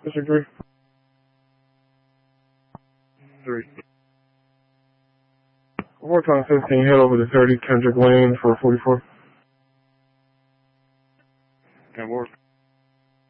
District 3. 3. Work on 15, head over to 30 Kendrick Lane for 44. That work.